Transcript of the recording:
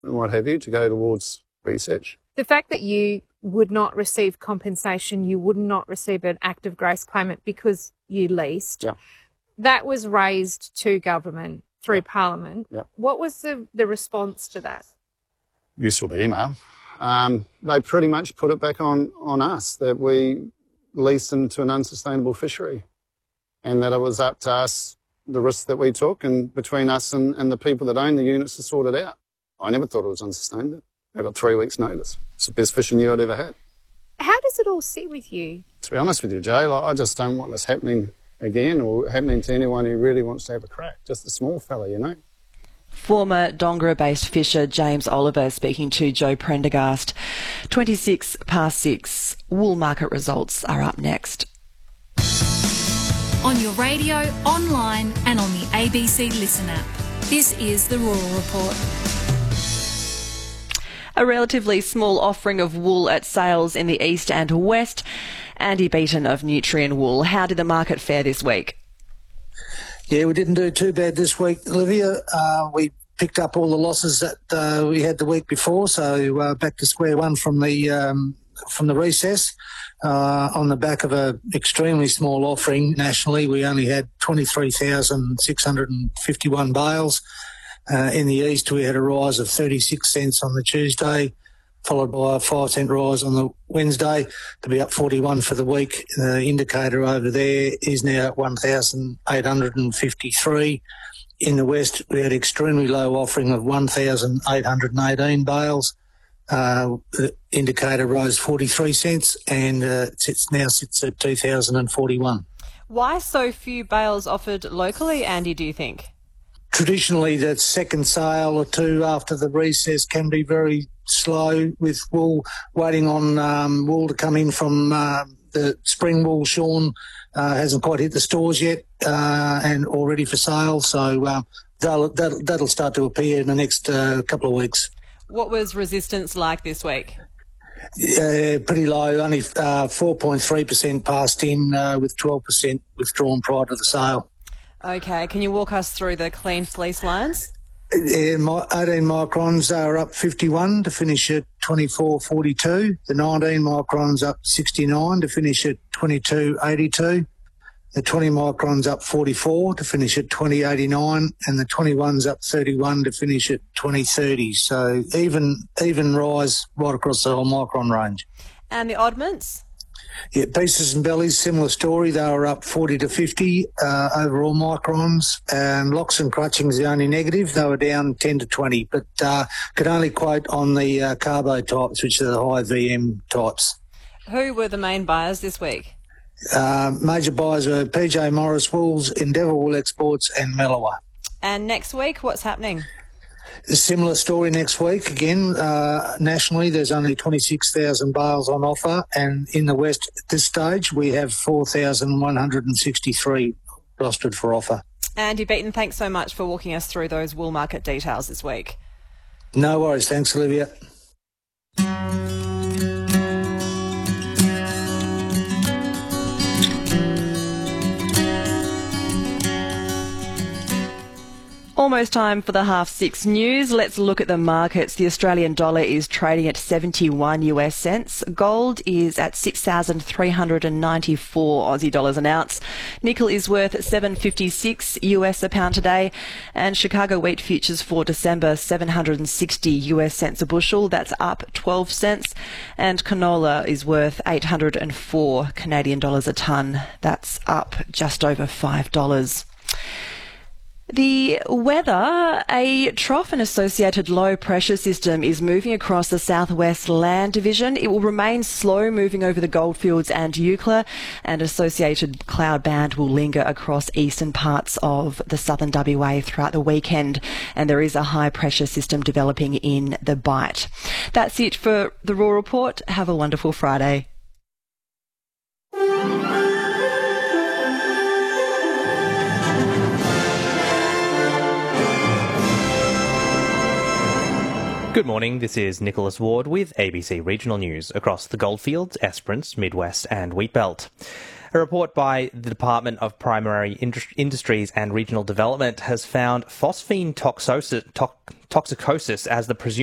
and what have you to go towards research. The fact that you would not receive compensation, you would not receive an act of grace payment because you leased, that was raised to government through Parliament. What was the response to that? You saw the email. They pretty much put it back on us, that we leased into an unsustainable fishery and that it was up to us, the risk that we took, and between us and the people that own the units to sort it out. I never thought it was unsustainable. I got 3 weeks' notice. It's the best fishing year I'd ever had. How does it all sit with you? To be honest with you, Jay, I just don't want this happening again or happening to anyone who really wants to have a crack. Just a small fella, you know. Former Dongara-based fisher James Oliver speaking to Joe Prendergast. 6:26. Wool market results are up next. On your radio, online and on the ABC Listen app. This is the Rural Report. A relatively small offering of wool at sales in the east and west. Andy Beaton of Nutrien Wool. How did the market fare this week? Yeah, we didn't do too bad this week, Olivia. We picked up all the losses that we had the week before, so back to square one from the recess. On the back of an extremely small offering nationally, we only had 23,651 bales. In the east, we had a rise of 36 cents on the Tuesday, followed by a 5-cent rise on the Wednesday to be up 41 for the week. The indicator over there is now at 1,853. In the west, we had extremely low offering of 1,818 bales. The indicator rose 43 cents and now sits at 2,041. Why so few bales offered locally, Andy, do you think? Traditionally, that second sale or two after the recess can be very slow, with wool waiting on wool to come in from the spring wool. Sean hasn't quite hit the stores yet and all ready for sale, so that'll start to appear in the next couple of weeks. What was resistance like this week? Pretty low, only 4.3% passed in with 12% withdrawn prior to the sale. Okay, can you walk us through the clean fleece lines? 18 microns are up 51 to finish at 24.42. The 19 microns up 69 to finish at 22.82. The 20 microns up 44 to finish at 20.89, and the 21's up 31 to finish at 20.30. So even rise right across the whole micron range. And the oddments? Yeah, pieces and bellies, similar story. They were up 40 to 50 overall microns. Locks and crutchings, the only negative. They were down 10 to 20, but could only quote on the carbo types, which are the high VM types. Who were the main buyers this week? Major buyers were PJ Morris Wools, Endeavour Wool Exports and Mellower. And next week, what's happening? A similar story next week. Again, nationally, there's only 26,000 bales on offer, and in the west at this stage, we have 4,163 rostered for offer. Andy Beaton, thanks so much for walking us through those wool market details this week. No worries. Thanks, Olivia. Almost time for the 6:30 news. Let's look at the markets. The Australian dollar is trading at 71 US cents. Gold is at 6,394 Aussie dollars an ounce. Nickel is worth 756 US a pound today. And Chicago wheat futures for December, 760 US cents a bushel. That's up 12 cents. And canola is worth 804 Canadian dollars a tonne. That's up just over $5. The weather, a trough and associated low pressure system is moving across the southwest land division. It will remain slow moving over the Goldfields and Eucla, and associated cloud band will linger across eastern parts of the southern WA throughout the weekend, and there is a high pressure system developing in the Bight. That's it for the Rural Report. Have a wonderful Friday. Good morning, this is Nicholas Ward with ABC Regional News across the Goldfields, Esperance, Midwest and Wheatbelt. A report by the Department of Primary Industries and Regional Development has found phosphine toxicosis as the presumed